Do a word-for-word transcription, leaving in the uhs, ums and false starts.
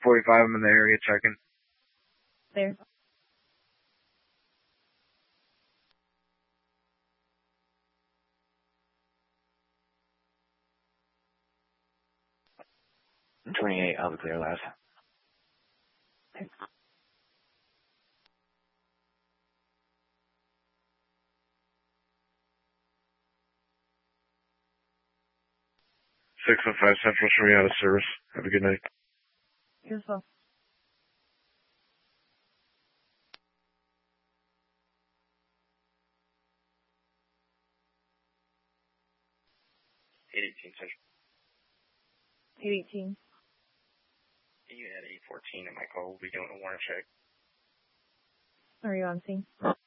forty-five, I'm in the area checking. There. twenty-eight, I'll be clear, last. Okay. six oh five Central, show me out of service. Have a good night. Yourself. eight eighteen Central. eight eighteen. You had eight fourteen in my call. We'll be doing a warrant check. Are you on scene?